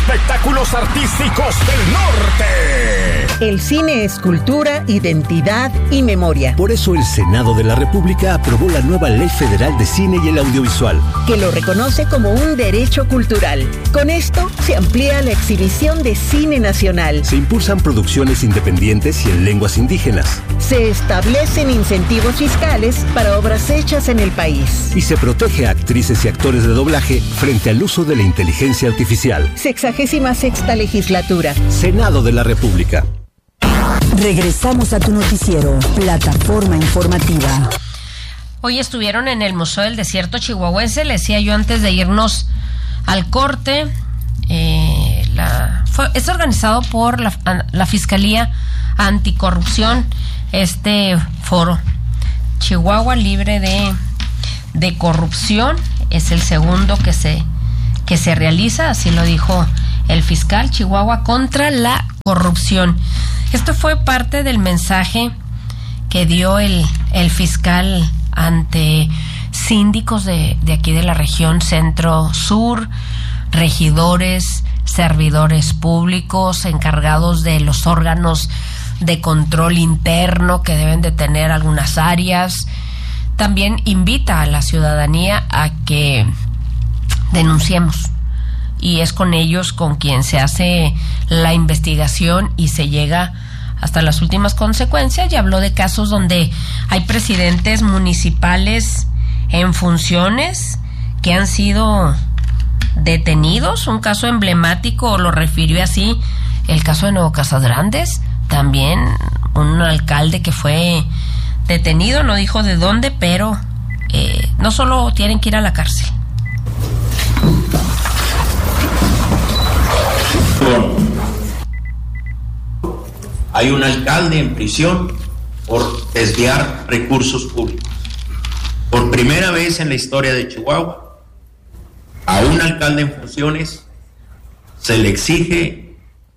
espectáculos artísticos del norte. El cine es cultura, identidad y memoria. Por eso el Senado de la República aprobó la nueva Ley Federal de Cine y el Audiovisual, que lo reconoce como un derecho cultural. Con esto se amplía la exhibición de cine nacional. Se impulsan producciones independientes y en lenguas indígenas. Se establecen incentivos fiscales para obras hechas en el país. Y se protege a actrices y actores de doblaje frente al uso de la inteligencia artificial. 66ª legislatura. Senado de la República. Regresamos a tu noticiero, Plataforma Informativa. Hoy estuvieron en el Museo del Desierto Chihuahuense, le decía yo antes de irnos al corte. Es organizado por la Fiscalía Anticorrupción, este foro. Chihuahua libre de corrupción, es el segundo que se realiza, así lo dijo el fiscal. Chihuahua contra la corrupción. Esto fue parte del mensaje que dio el fiscal ante síndicos de aquí de la región centro-sur, regidores, servidores públicos, encargados de los órganos de control interno que deben de tener algunas áreas. También invita a la ciudadanía a que denunciemos, y es con ellos con quien se hace la investigación y se llega hasta las últimas consecuencias. Y habló de casos donde hay presidentes municipales en funciones que han sido detenidos. Un caso emblemático, lo refirió así, el caso de Nuevo Casas Grandes. También un alcalde que fue detenido, no dijo de dónde, pero no solo tienen que ir a la cárcel. Hay un alcalde en prisión por desviar recursos públicos. Por primera vez en la historia de Chihuahua, a un alcalde en funciones se le exige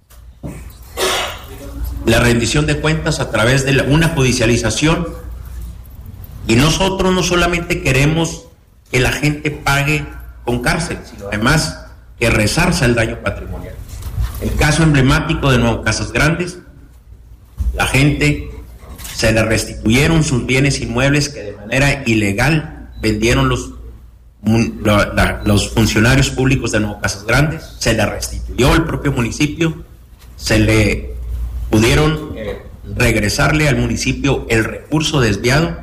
la rendición de cuentas a través de una judicialización. Y nosotros no solamente queremos que la gente pague con cárcel, sino además que resarza el daño patrimonial. El caso emblemático de Nuevo Casas Grandes, la gente se le restituyeron sus bienes inmuebles que de manera ilegal vendieron los funcionarios públicos de Nuevo Casas Grandes, se le restituyó el propio municipio, se le pudieron regresarle al municipio el recurso desviado,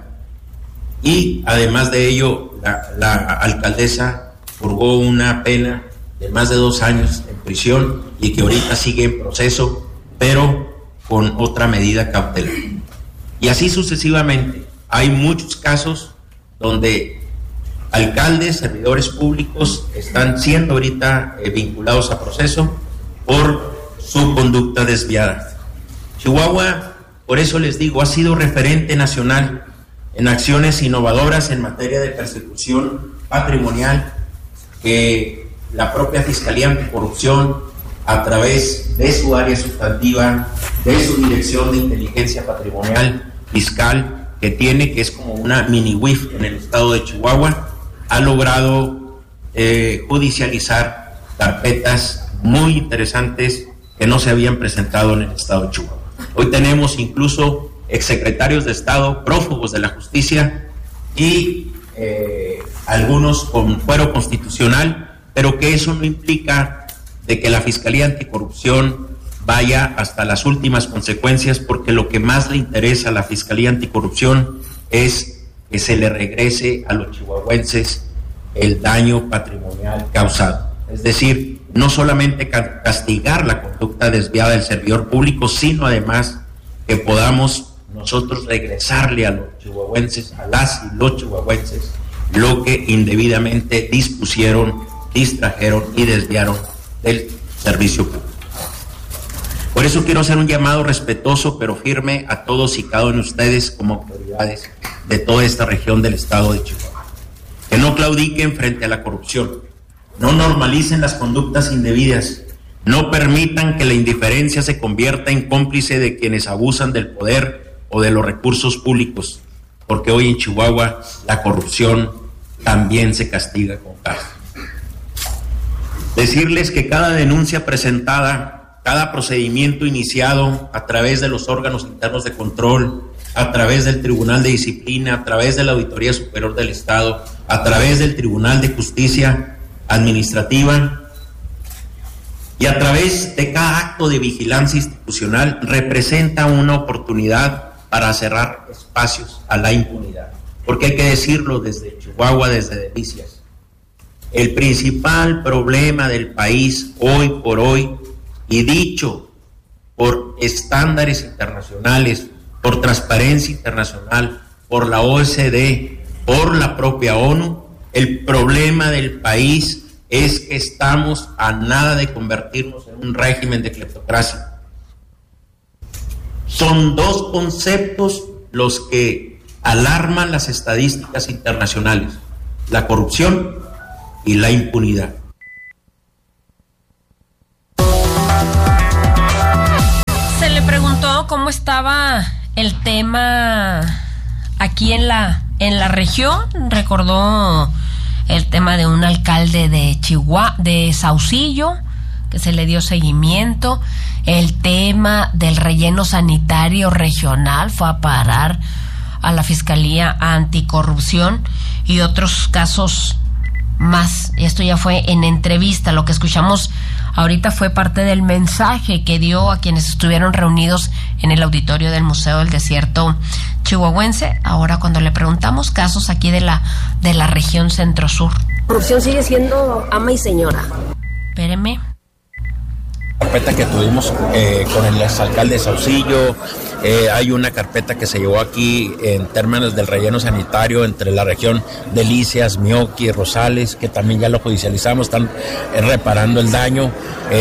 y además de ello la alcaldesa purgó una pena de más de 2 años en prisión y que ahorita sigue en proceso, pero con otra medida cautelar. Y así sucesivamente. Hay muchos casos donde alcaldes, servidores públicos están siendo ahorita vinculados a proceso por su conducta desviada. Chihuahua, por eso les digo, ha sido referente nacional en acciones innovadoras en materia de persecución patrimonial, que la propia Fiscalía Anticorrupción, a través de su área sustantiva, de su Dirección de Inteligencia Patrimonial Fiscal, que tiene, que es como una mini WIF en el estado de Chihuahua, ha logrado judicializar carpetas muy interesantes que no se habían presentado en el estado de Chihuahua. Hoy tenemos incluso exsecretarios de Estado prófugos de la justicia y algunos con fuero constitucional, pero que eso no implica de que la Fiscalía Anticorrupción vaya hasta las últimas consecuencias, porque lo que más le interesa a la Fiscalía Anticorrupción es que se le regrese a los chihuahuenses el daño patrimonial causado. Es decir, no solamente castigar la conducta desviada del servidor público, sino además que podamos nosotros regresarle a los chihuahuenses, a las y los chihuahuenses, lo que indebidamente dispusieron, distrajeron y desviaron del servicio público. Por eso quiero hacer un llamado respetuoso pero firme a todos y cada uno de ustedes como autoridades de toda esta región del estado de Chihuahua. Que no claudiquen frente a la corrupción, no normalicen las conductas indebidas, no permitan que la indiferencia se convierta en cómplice de quienes abusan del poder o de los recursos públicos, porque hoy en Chihuahua la corrupción también se castiga con cárcel. Decirles que cada denuncia presentada, cada procedimiento iniciado a través de los órganos internos de control, a través del Tribunal de Disciplina, a través de la Auditoría Superior del Estado, a través del Tribunal de Justicia Administrativa y a través de cada acto de vigilancia institucional, representa una oportunidad para cerrar espacios a la impunidad. Porque hay que decirlo desde Chihuahua, desde Delicias. El principal problema del país hoy por hoy, y dicho por estándares internacionales, por Transparencia Internacional, por la OECD, por la propia ONU, el problema del país es que estamos a nada de convertirnos en un régimen de cleptocracia. Son dos conceptos los que alarman las estadísticas internacionales: la corrupción y la impunidad. Se le preguntó cómo estaba el tema aquí en la región. Recordó el tema de un alcalde de Chihuahua, de Saucillo, que se le dio seguimiento. El tema del relleno sanitario regional fue a parar a la Fiscalía Anticorrupción y otros casos más. Esto ya fue en entrevista. Lo que escuchamos ahorita fue parte del mensaje que dio a quienes estuvieron reunidos en el auditorio del Museo del Desierto Chihuahuense. Ahora, cuando le preguntamos casos aquí de la región centro-sur. Corrupción sigue siendo ama y señora. Espéreme. Carpeta que tuvimos con el exalcalde de Saucillo, hay una carpeta que se llevó aquí en términos del relleno sanitario entre la región Delicias, Mioqui, Rosales, que también ya lo judicializamos, están reparando el daño.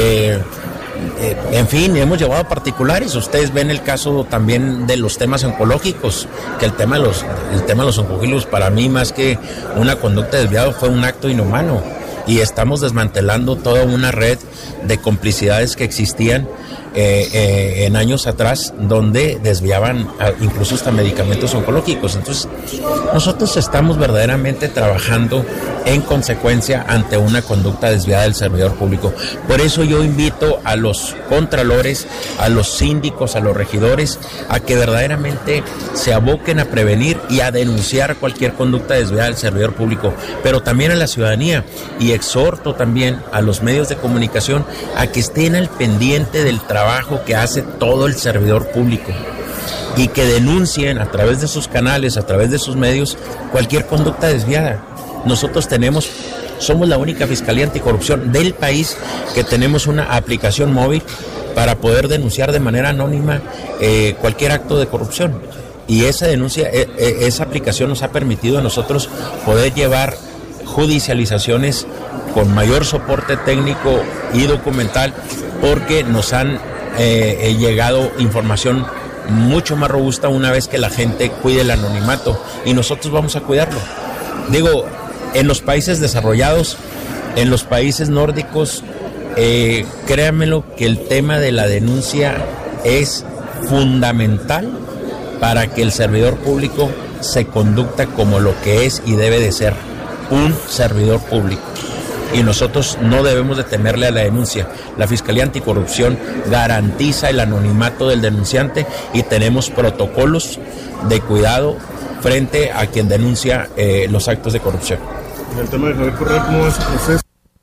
En fin, hemos llevado particulares. Ustedes ven el caso también de los temas oncológicos, que el tema de los oncológicos, para mí, más que una conducta desviada, fue un acto inhumano. Y estamos desmantelando toda una red de complicidades que existían en años atrás, donde desviaban incluso hasta medicamentos oncológicos. Entonces, nosotros estamos verdaderamente trabajando en consecuencia ante una conducta desviada del servidor público. Por eso yo invito a los contralores, a los síndicos, a los regidores, a que verdaderamente se aboquen a prevenir y a denunciar cualquier conducta desviada del servidor público, pero también a la ciudadanía, y exhorto también a los medios de comunicación a que estén al pendiente del trabajo que hace todo el servidor público y que denuncien a través de sus canales, a través de sus medios, cualquier conducta desviada. Nosotros somos la única Fiscalía Anticorrupción del país que tenemos una aplicación móvil para poder denunciar de manera anónima cualquier acto de corrupción. Y esa denuncia, esa aplicación nos ha permitido a nosotros poder llevar judicializaciones con mayor soporte técnico y documental, porque nos han llegado información mucho más robusta una vez que la gente cuide el anonimato, y nosotros vamos a cuidarlo. Digo, en los países desarrollados, en los países nórdicos, créanmelo que el tema de la denuncia es fundamental para que el servidor público se conduzca como lo que es y debe de ser, un servidor público. Y nosotros no debemos de temerle a la denuncia. La Fiscalía Anticorrupción garantiza el anonimato del denunciante y tenemos protocolos de cuidado frente a quien denuncia los actos de corrupción. En el tema de Javier Correa, ¿cómo va ese proceso?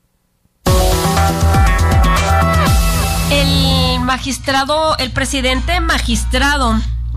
El presidente magistrado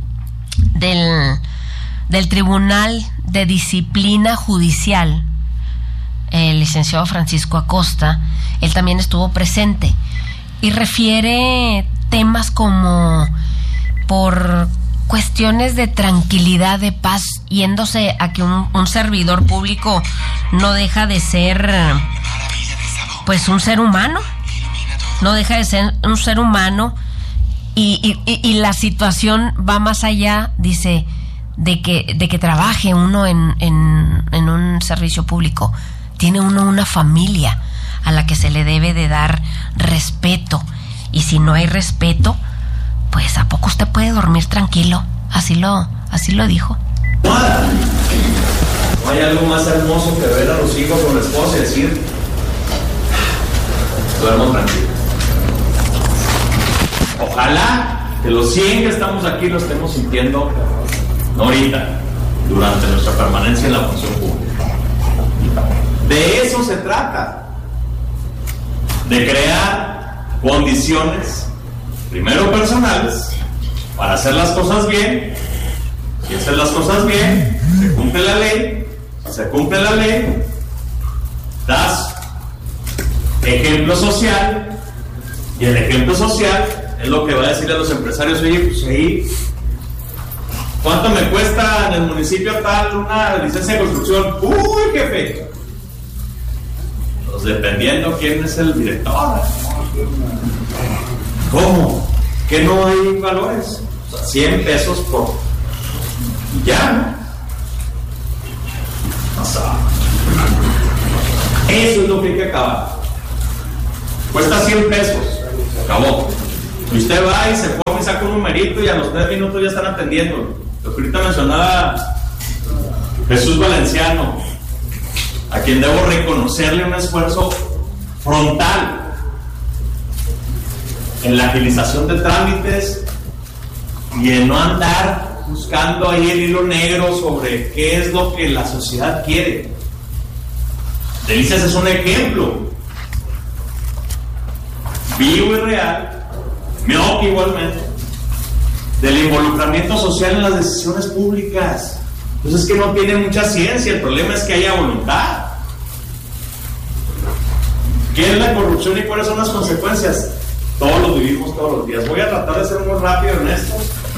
del Tribunal de Disciplina Judicial, el licenciado Francisco Acosta, él también estuvo presente y refiere temas como por cuestiones de tranquilidad, de paz, yéndose a que un servidor público no deja de ser pues un ser humano, no deja de ser un ser humano, y la situación va más allá, dice, de que trabaje uno en un servicio público. Tiene uno una familia a la que se le debe de dar respeto, y si no hay respeto, pues ¿a poco usted puede dormir tranquilo? Así lo dijo. No hay algo más hermoso que ver a los hijos con la esposa y decir, duermo tranquilo. Ojalá que los 100 que estamos aquí lo estemos sintiendo, no ahorita, durante nuestra permanencia en la función pública. De eso se trata, de crear condiciones, primero personales, para hacer las cosas bien. Si hacer las cosas bien, se cumple la ley. Si se cumple la ley, das ejemplo social, y el ejemplo social es lo que va a decir a los empresarios: oye, pues ahí, ¿cuánto me cuesta en el municipio tal una licencia de construcción? ¡Uy, jefe! Pues dependiendo quién es el director. ¿Cómo? ¿Que no hay valores? O sea, 100 pesos por... ya, ¿no? O sea, eso es lo que hay que acabar. Cuesta 100 pesos, se acabó. Y usted va y se pone y saca un numerito y a los 3 minutos ya están atendiendo. Lo que ahorita mencionaba Jesús Valenciano, a quien debo reconocerle un esfuerzo frontal en la agilización de trámites y en no andar buscando ahí el hilo negro sobre qué es lo que la sociedad quiere. Delicias es un ejemplo vivo y real, Mioc igualmente, del involucramiento social en las decisiones públicas. Entonces es que no tiene mucha ciencia, el problema es que haya voluntad. ¿Qué es la corrupción y cuáles son las consecuencias? Todos lo vivimos todos los días. Voy a tratar de ser muy rápido en esto.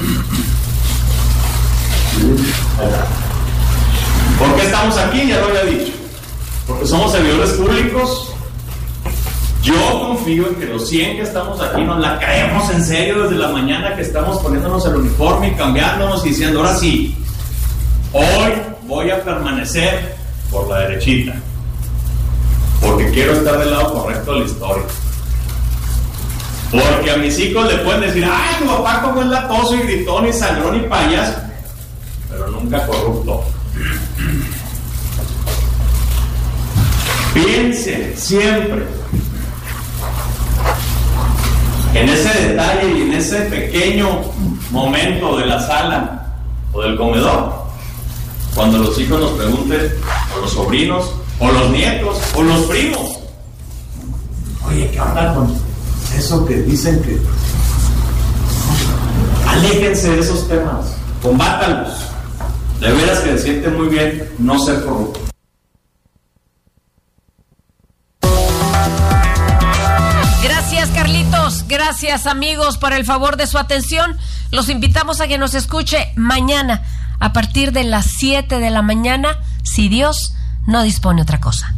¿Por qué estamos aquí? Ya lo había dicho. Porque somos servidores públicos. Yo confío en que los 100 que estamos aquí nos la creemos en serio desde la mañana que estamos poniéndonos el uniforme y cambiándonos y diciendo: ahora sí, hoy voy a permanecer por la derechita, porque quiero estar del lado correcto de la historia. Porque a mis hijos le pueden decir: ay, tu papá como es latoso y gritón y sangrón y payaso, pero nunca corrupto. Piensen siempre en ese detalle y en ese pequeño momento de la sala o del comedor, cuando los hijos nos pregunten, o los sobrinos, o los nietos, o los primos: oye, ¿qué onda con eso que dicen que...? Aléjense de esos temas, combátanlos. De veras que se siente muy bien no ser corrupto. Gracias, Carlitos. Gracias, amigos, por el favor de su atención. Los invitamos a que nos escuche mañana a partir de las 7 de la mañana, si Dios no dispone otra cosa.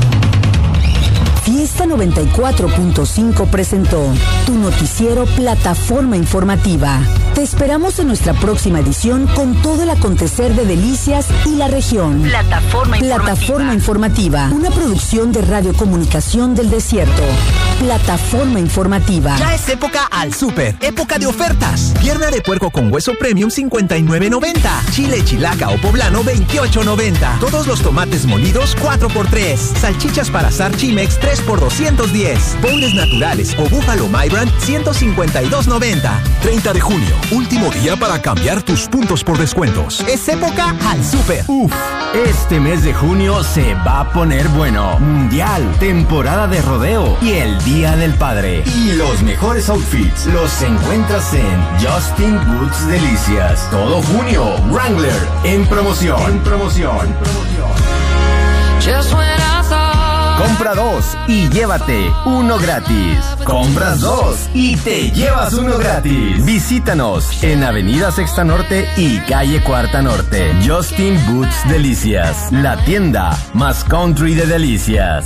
Fiesta 94.5 presentó tu noticiero Plataforma Informativa. Te esperamos en nuestra próxima edición con todo el acontecer de Delicias y la región. Plataforma Informativa, una producción de Radiocomunicación del Desierto. Plataforma Informativa. Ya es época al súper, época de ofertas. Pierna de puerco con hueso premium 59.90. Chile chilaca o poblano 28.90. Todos los tomates molidos 4x3. Salchichas para asar Chimex 3x210. Boneless naturales o búfalo My Brand 152.90. 30 de junio, último día para cambiar tus puntos por descuentos. Es época al súper. Uf, este mes de junio se va a poner bueno. Mundial, temporada de rodeo y el Día del Padre. Y los mejores outfits los encuentras en Justin Boots Delicias. Todo junio, Wrangler en promoción. Compra 2 y llévate uno gratis. Compras 2 y te llevas uno gratis. Visítanos en Avenida Sexta Norte y Calle Cuarta Norte. Justin Boots Delicias, la tienda más country de delicias.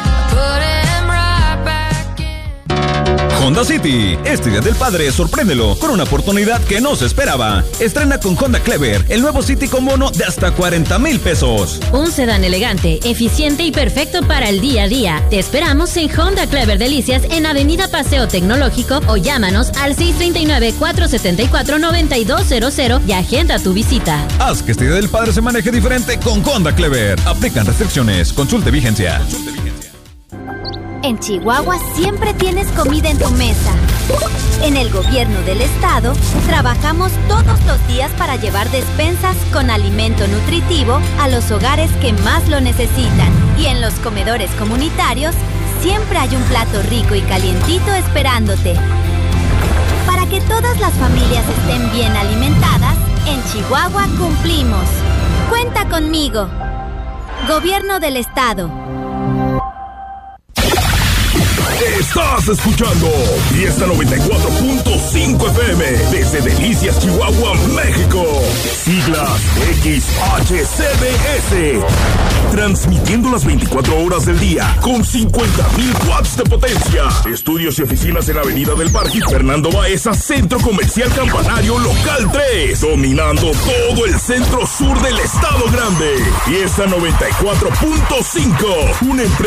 Honda City, este Día del Padre sorpréndelo con una oportunidad que no se esperaba. Estrena con Honda Clever, el nuevo City con bono de hasta 40,000 pesos. Un sedán elegante, eficiente y perfecto para el día a día. Te esperamos en Honda Clever Delicias en Avenida Paseo Tecnológico o llámanos al 639-474-9200 y agenda tu visita. Haz que este Día del Padre se maneje diferente con Honda Clever. Aplican restricciones. Consulte vigencia. En Chihuahua siempre tienes comida en tu mesa. En el gobierno del estado, trabajamos todos los días para llevar despensas con alimento nutritivo a los hogares que más lo necesitan. Y en los comedores comunitarios, siempre hay un plato rico y calientito esperándote. Para que todas las familias estén bien alimentadas, en Chihuahua cumplimos. Cuenta conmigo. Gobierno del estado. Estás escuchando Fiesta 94.5 FM desde Delicias, Chihuahua, México. Siglas XHCBS. Transmitiendo las 24 horas del día con 50,000 watts de potencia. Estudios y oficinas en Avenida del Parque Fernando Baeza, Centro Comercial Campanario Local 3. Dominando todo el centro sur del estado grande. Fiesta 94.5. Una empresa